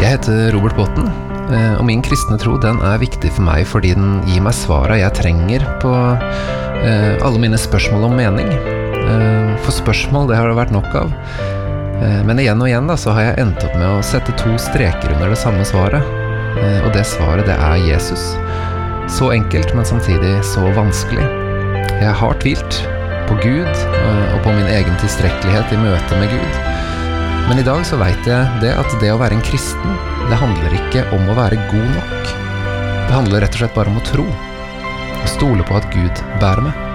Jeg heter Robert Botten, og min kristne tro den viktig for meg fordi den gir meg svaret jeg trenger på alle mine spørsmål om mening. For spørsmål det har det vært nok av, men igjen og igjen da, så har jeg endt opp med å sette 2 streker under det samme svaret, og det svaret det Jesus. Så enkelt, men samtidig så vanskelig. Jeg har tvilt på Gud og på min egen tilstrekkelighet i møte med Gud. Men i dag så vet jeg det at det å være en kristen, det handler ikke om å være god nok. Det handler rett og slett bare om å tro, og stole på at Gud bærer meg.